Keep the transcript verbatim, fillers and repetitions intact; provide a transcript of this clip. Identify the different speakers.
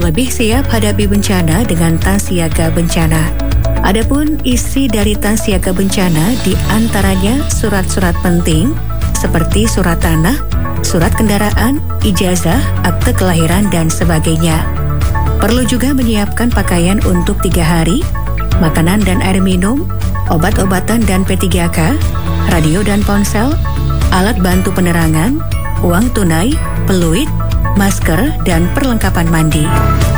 Speaker 1: lebih siap hadapi bencana dengan tas siaga bencana. Adapun isi dari tas siaga bencana diantaranya surat-surat penting seperti surat tanah, surat kendaraan, ijazah, akte kelahiran, dan sebagainya. Perlu juga menyiapkan pakaian untuk tiga hari, makanan dan air minum, obat-obatan dan P tiga K, radio dan ponsel, alat bantu penerangan, uang tunai, peluit, masker, dan perlengkapan mandi.